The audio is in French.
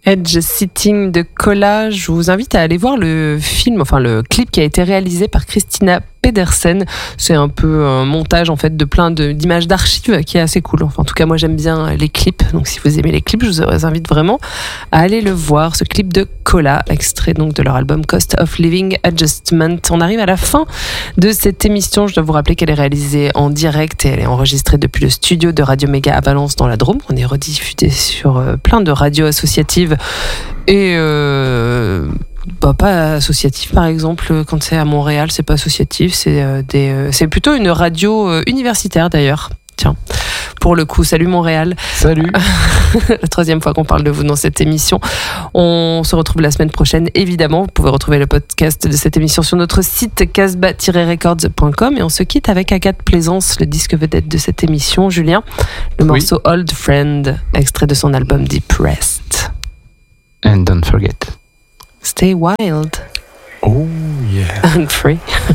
Edge Sitting de Cola. Je vous invite à aller voir le clip qui a été réalisé par Christina Pedersen. C'est un peu un montage en fait de plein d'images d'archives qui est assez cool. Enfin, en tout cas, moi j'aime bien les clips. Donc si vous aimez les clips, je vous invite vraiment à aller le voir. Ce clip de Cola, extrait donc de leur album Cost of Living Adjustment. On arrive à la fin de cette émission. Je dois vous rappeler qu'elle est réalisée en direct et elle est enregistrée depuis le studio de Radio Méga à Valence dans la Drôme. On est rediffusé sur plein de radios associatives et pas associatif par exemple. Quand c'est à Montréal, c'est pas associatif, c'est plutôt une radio universitaire d'ailleurs. Tiens, pour le coup, salut Montréal. Salut. La troisième fois qu'on parle de vous dans cette émission. On se retrouve la semaine prochaine, évidemment. Vous pouvez retrouver le podcast de cette émission sur notre site casbah-records.com et on se quitte avec Agathe Plaisance, le disque vedette de cette émission. Julien, le morceau Old Friend, extrait de son album Depressed. And don't forget. Stay wild. Oh yeah. And free.